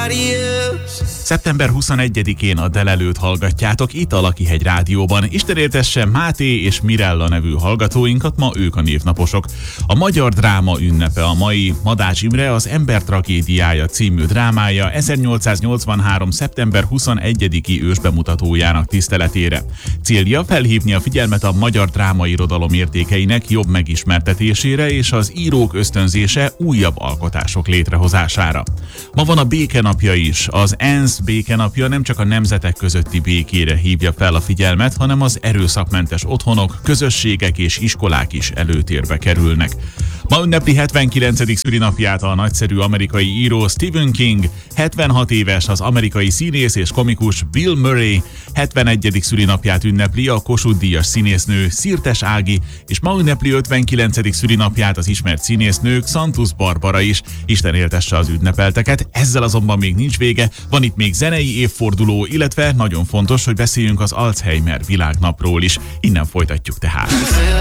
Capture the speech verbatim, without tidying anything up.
somebody else. szeptember huszonegyedikén a Delelőt hallgatjátok itt a Lakihegy Rádióban. Isten éltesse Máté és Mirella nevű hallgatóinkat, ma ők a névnaposok. A magyar dráma ünnepe a mai. Madács Imre az Ember tragédiája című drámája ezernyolcszáznyolcvanhárom. szeptember huszonegyediki ősbemutatójának tiszteletére. Célja felhívni a figyelmet a magyar drámairodalom értékeinek jobb megismertetésére és az írók ösztönzése újabb alkotások létrehozására. Ma van a békenapja is. Az ENSZ békenapja nem csak a nemzetek közötti békére hívja fel a figyelmet, hanem az erőszakmentes otthonok, közösségek és iskolák is előtérbe kerülnek. Ma ünnepli hetvenkilencedik szülinapját a nagyszerű amerikai író Stephen King, hetvenhat éves az amerikai színész és komikus Bill Murray, hetvenegyedik szülinapját ünnepli a Kossuth-díjas színésznő Szirtes Ági, és ma ünnepli ötvenkillencedik szülinapját az ismert színésznő Xanthus Barbara is. Isten éltesse az ünnepelteket, ezzel azonban még nincs vége, van itt még zenei évforduló, illetve nagyon fontos, hogy beszéljünk az Alzheimer világnapról is. Innen folytatjuk tehát.